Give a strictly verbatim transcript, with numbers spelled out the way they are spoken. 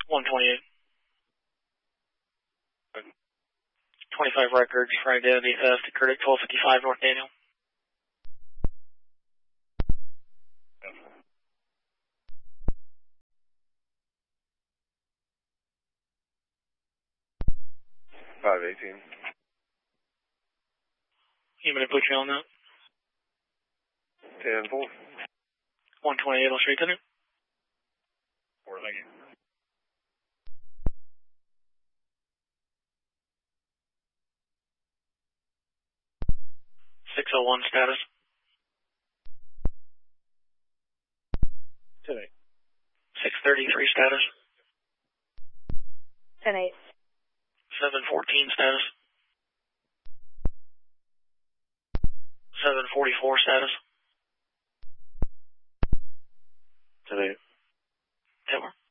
one twenty-eight. twenty-five records for identity theft occurred at twelve fifty-five North Daniel. five eighteen. You want me to put you on that? ten four. one twenty-eight, I'll straighten it. four, thank you. six oh one status. ten eight. six thirty-three status. ten eight. seven fourteen status. seven forty-four status. ten eight. ten more.